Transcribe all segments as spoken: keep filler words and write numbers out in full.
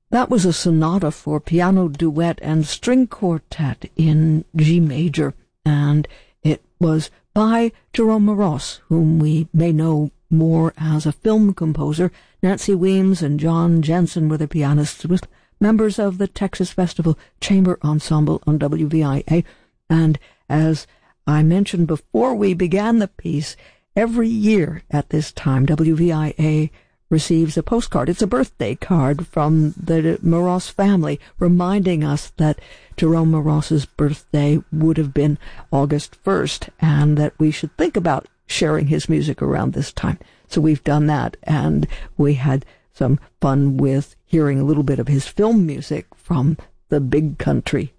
That was a sonata for piano duet and string quartet in G major, and it was by Jerome Moross, whom we may know more as a film composer. Nancy Weems and John Jensen were the pianists, with members of the Texas Festival Chamber Ensemble on W V I A. And as I mentioned before we began the piece, every year at this time, W V I A receives a postcard. It's a birthday card from the Moross family, reminding us that Jerome Moross's birthday would have been August first, and that we should think about sharing his music around this time. So we've done that, and we had some fun with hearing a little bit of his film music from The Big Country.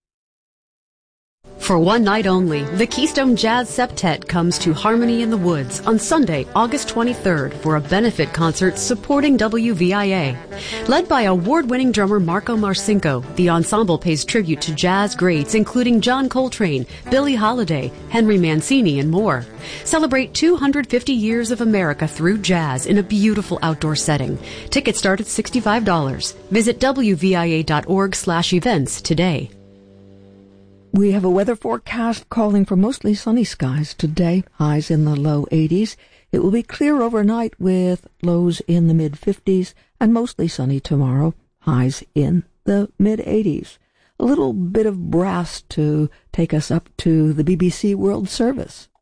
For one night only, the Keystone Jazz Septet comes to Harmony in the Woods on Sunday, August twenty-third, for a benefit concert supporting W V I A. Led by award-winning drummer Marco Marcinko, the ensemble pays tribute to jazz greats including John Coltrane, Billie Holiday, Henry Mancini, and more. Celebrate two hundred fifty years of America through jazz in a beautiful outdoor setting. Tickets start at sixty-five dollars. Visit W V I A dot org slash events today. We have a weather forecast calling for mostly sunny skies today, highs in the low eighties. It will be clear overnight with lows in the mid-fifties, and mostly sunny tomorrow, highs in the mid-eighties. A little bit of brass to take us up to the B B C World Service.